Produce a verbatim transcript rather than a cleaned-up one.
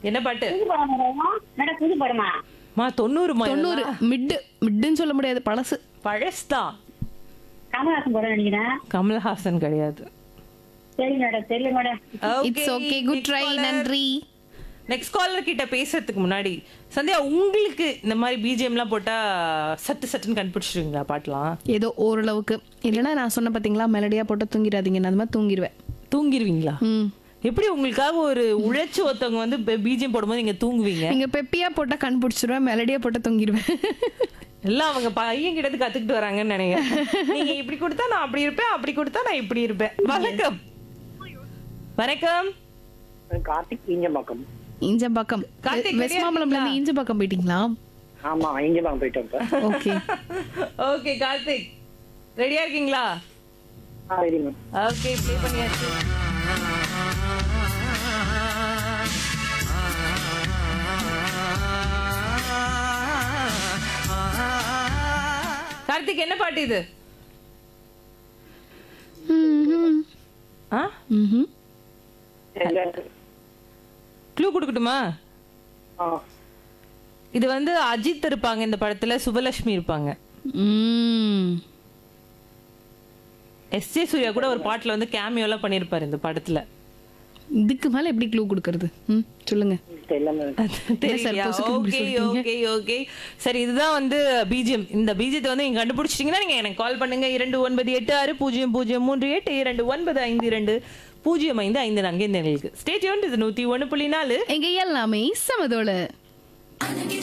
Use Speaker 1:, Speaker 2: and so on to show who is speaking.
Speaker 1: என்ன பாட்டு?
Speaker 2: புது படம் மேடம். மேடம் புது படமா?
Speaker 1: மா தொண்ணூறு மா
Speaker 3: தொண்ணூறு மிட்டு மிட்டுன்னு சொல்ல முடியாது, பழசு.
Speaker 1: பழசுதான்.
Speaker 2: கமலஹாசன் படம் நினைக்கிறேன்.
Speaker 1: கமல்ஹாசன் கிடையாது.
Speaker 2: சரி மேடம், தெரியல madam.
Speaker 3: It's okay, good try, நன்றி.
Speaker 1: நெக்ஸ்ட் காலர் கிட்ட பேசுறதுக்கு முன்னாடி சந்தியா, உங்களுக்கு இந்த மாதிரி பிஜிஎம்லாம் போட்டா சட்டு சட்டுன்னு கண்டுபிடிச்சிருவீங்களா பாட்டெல்லாம்?
Speaker 3: ஏதோ ஓரளவுக்கு. இல்லைன்னா நான் சொன்ன பார்த்தீங்களா, மெலடியா போட்டு தூங்கிடாதீங்க, நான் அந்த மாதிரி தூங்கிடுவேன்.
Speaker 1: தூங்கிடுவீங்களா?
Speaker 3: ம்.
Speaker 1: எப்படி உங்களுக்காக ஒரு உழைச்சி ஒருத்தவங்க வந்து பிஜிஎம் போடும்போது நீங்க தூங்குவீங்க?
Speaker 3: நீங்க பெப்பியா போட்டா கண்டுபிடிச்சிருவேன், மெலடியா போட்டா தூங்கிடுவேன்.
Speaker 1: எல்லாம் அவங்க பையன் கிட்ட இருந்து கத்துக்கிட்டு வராங்கன்னு நினைக்கிறேன். நீங்க இப்படி கொடுத்தா நான் அப்படி இருப்பேன், அப்படி கொடுத்தா நான் இப்படி இருப்பேன். வணக்கம். வணக்கம்.
Speaker 4: கார்த்திக் ஈஞ்சம்பாக்கம்.
Speaker 3: ஈஞ்சம்பாக்கம்.
Speaker 1: கார்த்திக்,
Speaker 3: வெஸ்ட் மாம்பலம்ல இருந்து ஈஞ்சம்பாக்கம் போயிட்டீங்களா?
Speaker 4: ஆமா, ஈஞ்சம்பாக்கம் போயிட்டோம் இப்ப.
Speaker 3: ஓகே
Speaker 1: ஓகே கார்த்திக், ரெடியா இருக்கீங்களா?
Speaker 4: ஆ, ready ma'am.
Speaker 1: ஓகே, ப்ளே பண்ணியாச்சு. கார்த்திக், என்ன பாட்டு இது? ஆ
Speaker 3: ம்ஹும்.
Speaker 1: க்ளூ கொடுக்கட்டுமா?
Speaker 4: ஆ,
Speaker 1: இது வந்து அஜித் இருப்பாங்க இந்த படத்துல, சுபலட்சுமி இருப்பாங்க.
Speaker 3: ம்.
Speaker 1: எஸ் ஜே சூர்யா கூட ஒரு பாட்டுல வந்து கேமியோலாம் பண்ணிருப்பாரு இந்த படத்துல.
Speaker 3: இதுக்கு மேல எப்படி க்ளூ கொடுக்கறது? ம், சொல்லுங்க.
Speaker 4: தெரியல ma'am.
Speaker 1: தெரியலையா?
Speaker 3: பொசுக்குன்னு இப்படி
Speaker 1: ஓகே
Speaker 3: சொல்லிட்டீங்க.
Speaker 1: ஓகே ஓகே சரி, இதுதான் வந்து பிஜிஎம். இந்த பிஜிஎத்தை வந்து நீங்க கண்டுபிடிச்சிட்டீங்கன்னா நீங்க எனக்கு கால் பண்ணுங்க. இரண்டு ஒன்பது எட்டு ஆறு பூஜ்ஜியம் பூஜ்ஜியம் மூன்று எட்டு இரண்டு ஒன்பது ஐந்து இரண்டு பூஜ்ஜியம் ஐந்து ஐந்து நான்கு இந்த நிலைக்கு ஸ்டே டியூன்ட். இது நூத்தி ஒன்று புள்ளி நாலு.
Speaker 3: எங்க எல்லாமே சமதோல.